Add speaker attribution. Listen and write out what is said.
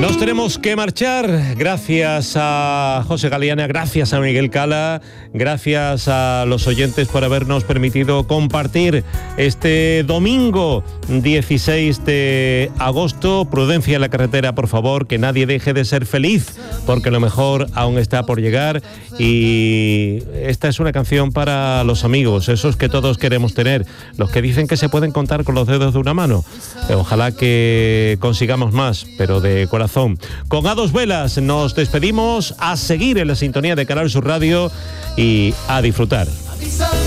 Speaker 1: Nos tenemos que marchar. Gracias a José Galeana, gracias a Miguel Cala, gracias a los oyentes por habernos permitido compartir este domingo 16 de agosto. Prudencia en la carretera, por favor, que nadie deje de ser feliz, porque lo mejor aún está por llegar. Y esta es una canción para los amigos, esos que todos queremos tener, los que dicen que se pueden contar con los dedos de una mano. Ojalá que consigamos más, pero de corazón. Con A Dos Velas nos despedimos, a seguir en la sintonía de Canal Sur Radio y a disfrutar.